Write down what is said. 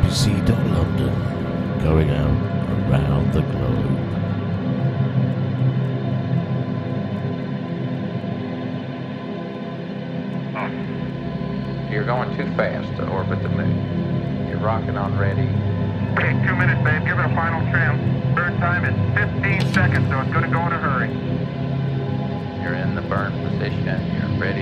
BBC.London, going out around the globe. You're going too fast to orbit the moon. You're rocking on ready. Okay, 2 minutes, babe. Give it a final trim. Bird time is 15 seconds, so it's going to go in a hurry. You're in the burn position. You're